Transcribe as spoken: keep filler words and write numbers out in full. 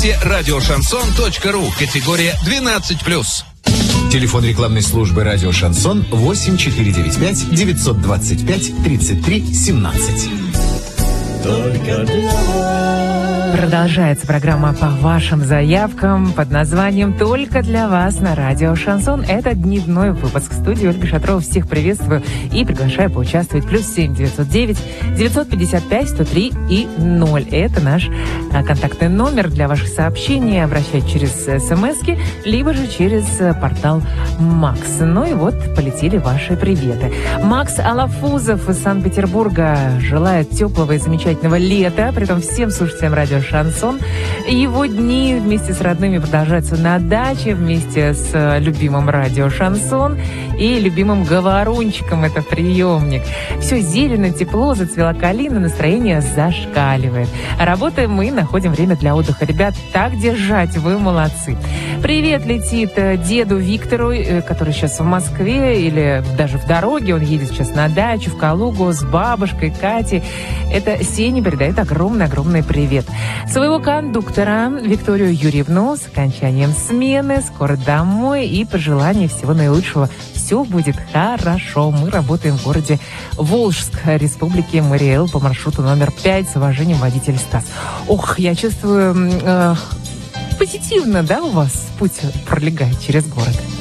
радиошансон точка ру, категория двенадцать плюс. Телефон рекламной службы «Радио Шансон» восемь четыре девять пять девятьсот двадцать пять тридцать три семнадцать. Только для вас. Продолжается программа по вашим заявкам под названием «Только для вас» на радио «Шансон». Это дневной выпуск. В студии Ольга Шатрова. Всех приветствую и приглашаю поучаствовать. Плюс семь девятьсот девять девятьсот пятьдесят пять сто три и ноль. Это наш а, контактный номер для ваших сообщений. Обращать через смски, либо же через портал Макс. Ну и вот полетели ваши приветы. Макс Алафузов из Санкт-Петербурга желает теплого и замечательного лета. Притом всем слушателям радио «Шансон». Его дни вместе с родными продолжаются на даче, вместе с любимым радио «Шансон» и любимым говорунчиком, это приемник. Все зелено, тепло, зацвела калина, настроение зашкаливает. Работаем мы, находим время для отдыха. Ребят, так держать, вы молодцы. Привет летит деду Виктору, который сейчас в Москве или даже в дороге. Он едет сейчас на дачу, в Калугу с бабушкой Катей. Это Сеня передает огромный-огромный привет. Своего кондуктора Викторию Юрьевну с окончанием смены, скоро домой и пожеланий всего наилучшего. Все будет хорошо. Мы работаем в городе Волжск, республике Мариэл, по маршруту номер пять. С уважением, водитель Стас. Ох, я чувствую, э, позитивно, да, у вас путь пролегает через город?